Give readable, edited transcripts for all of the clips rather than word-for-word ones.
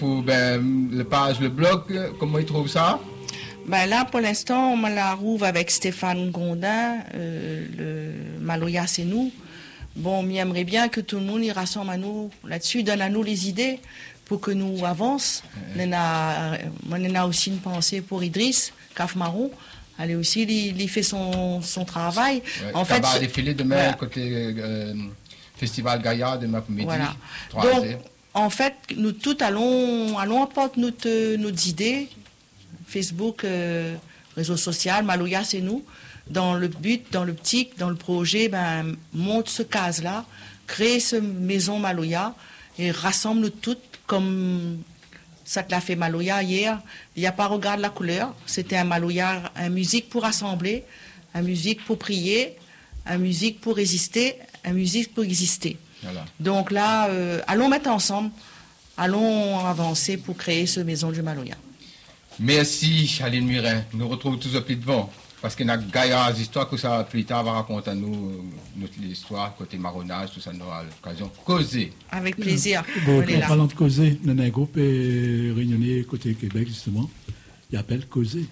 pour le page, le blog, comment ils trouvent ça? Ben là, pour l'instant, on la rouvre avec Stéphane Gondin, le Maloya, c'est nous. Bon, on aimerait bien que tout le monde y rassemble à nous là-dessus, donne à nous les idées pour que nous avance. On a aussi une pensée pour Idriss, Caf Marron. Elle aussi, il fait son travail. Ouais, en fait, va défiler demain côté Festival Gaïa, demain pour midi. Voilà. Donc, en fait, nous tous allons apporter notre idées. Facebook, réseau social, Maloya, c'est nous. Dans le but, dans l'optique, dans le projet, monte ce case-là, crée ce maison Maloya et rassemble toutes comme ça que l'a fait Maloya hier. Il n'y a pas regard de la couleur. C'était un Maloya, une musique pour rassembler, une musique pour prier, une musique pour résister, une musique pour exister. Voilà. Donc là, allons mettre ensemble, allons avancer pour créer ce maison du Maloya. Merci Aline Murin. Nous retrouvons tous au plus devant. Parce qu'il y a Gaïa, histoires que ça plus tard va raconter à nous notre histoire, côté marronnage, tout ça, nous aura l'occasion de causer. Avec plaisir. Bon, en parlant de causer, il y a un groupe réunionnais côté Québec, justement. Il appelle Causer.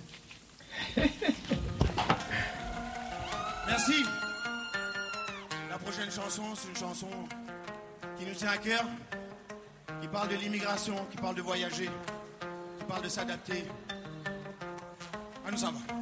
Merci. La prochaine chanson, c'est une chanson qui nous tient à cœur, qui parle de l'immigration, qui parle de voyager, qui parle de s'adapter. Ah, nous ça va.